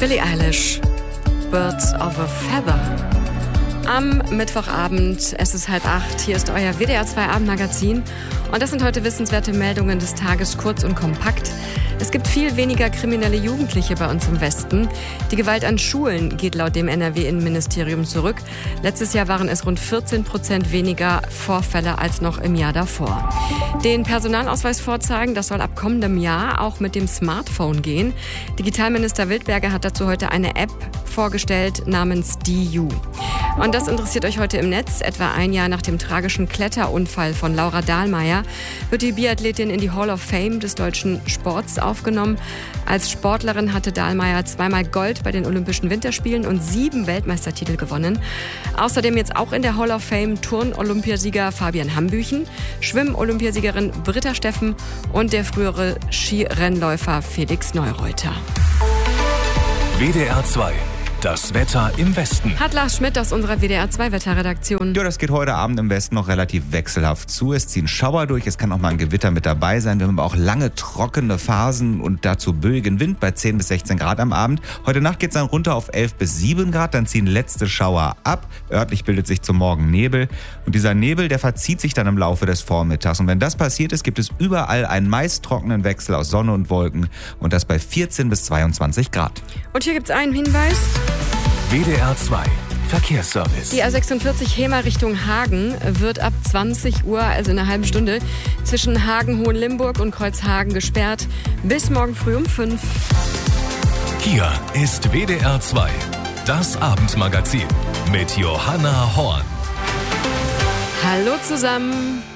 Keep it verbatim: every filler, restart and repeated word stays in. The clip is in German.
Billie Eilish, Birds of a Feather. Am Mittwochabend, es ist halb acht, hier ist euer W D R zwei Abendmagazin und das sind heute wissenswerte Meldungen des Tages, kurz und kompakt. Es gibt viel weniger kriminelle Jugendliche bei uns im Westen. Die Gewalt an Schulen geht laut dem N R W-Innenministerium zurück. Letztes Jahr waren es rund vierzehn Prozent weniger Vorfälle als noch im Jahr davor. Den Personalausweis vorzeigen, das soll ab kommendem Jahr auch mit dem Smartphone gehen. Digitalminister Wildberger hat dazu heute eine App vorgestellt namens D U. Und das interessiert euch heute im Netz. Etwa ein Jahr nach dem tragischen Kletterunfall von Laura Dahlmeier wird die Biathletin in die Hall of Fame des deutschen Sports aufgenommen. Als Sportlerin hatte Dahlmeier zweimal Gold bei den Olympischen Winterspielen und sieben Weltmeistertitel gewonnen. Außerdem jetzt auch in der Hall of Fame Turn-Olympiasieger Fabian Hambüchen, Schwimm-Olympiasiegerin Britta Steffen und der frühere Skirennläufer Felix Neureuter. W D R zwei. Das Wetter im Westen. Hat Lars Schmidt aus unserer W D R zwei Wetterredaktion. Ja, das geht heute Abend im Westen noch relativ wechselhaft zu. Es ziehen Schauer durch, es kann auch mal ein Gewitter mit dabei sein. Wir haben aber auch lange trockene Phasen und dazu böigen Wind bei zehn bis sechzehn Grad am Abend. Heute Nacht geht es dann runter auf elf bis sieben Grad, dann ziehen letzte Schauer ab. Örtlich bildet sich zum Morgen Nebel. Und dieser Nebel, der verzieht sich dann im Laufe des Vormittags. Und wenn das passiert ist, gibt es überall einen meist trockenen Wechsel aus Sonne und Wolken. Und das bei vierzehn bis zweiundzwanzig Grad. Und hier gibt es einen Hinweis. W D R zwei Verkehrsservice. Die A sechsundvierzig Hemer Richtung Hagen wird ab zwanzig Uhr, also in einer halben Stunde, zwischen Hagen-Hohenlimburg und Kreuzhagen gesperrt. Bis morgen früh um fünf. Hier ist W D R zwei, das Abendmagazin mit Johanna Horn. Hallo zusammen.